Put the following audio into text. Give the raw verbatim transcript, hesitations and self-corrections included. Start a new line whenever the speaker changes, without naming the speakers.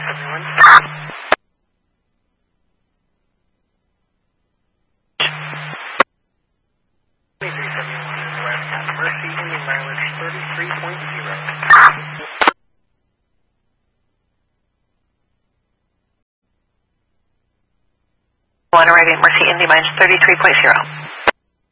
seventy-one. twenty-three seventy-one is west at Mercy, Indian mileage thirty-three point zero.
One arriving at Mercy, Indy mileage thirty-three point zero.